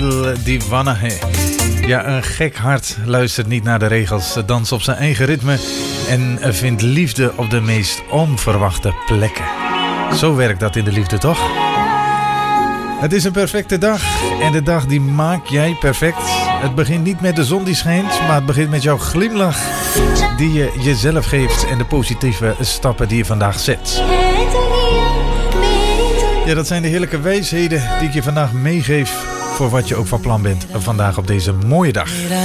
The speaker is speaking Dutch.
Dil Divana Hai. Ja, een gek hart luistert niet naar de regels, danst op zijn eigen ritme en vindt liefde op de meest onverwachte plekken. Zo werkt dat in de liefde, toch? Het is een perfecte dag en de dag die maak jij perfect. Het begint niet met de zon die schijnt, maar het begint met jouw glimlach die je jezelf geeft en de positieve stappen die je vandaag zet. Ja, dat zijn de heerlijke wijsheden die ik je vandaag meegeef voor wat je ook van plan bent vandaag op deze mooie dag.